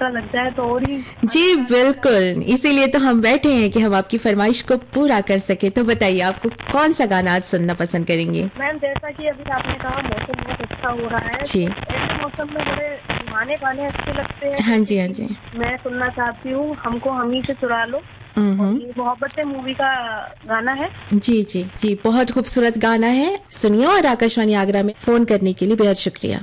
अच्छा लग जाए तो और ही। जी बिल्कुल, इसीलिए तो हम बैठे हैं कि हम आपकी फरमाइश को पूरा कर सके। तो बताइए, आपको कौन सा गाना आज सुनना पसंद करेंगे? मैम जैसा कि अभी आपने कहा मौसम बहुत अच्छा हो रहा है, जी। तो ऐसे मौसम में बड़े पुराने गाने अच्छे लगते हैं, हाँ जैसे जी, हाँ कि जी। मैं सुनना चाहती हूँ हमको हमी से चुरा लो, और हम्म। ये मोहब्बतें मूवी का गाना है। जी जी जी, बहुत खूबसूरत गाना है। सुनिए, और आकाशवाणी आगरा में फोन करने के लिए बेहद शुक्रिया।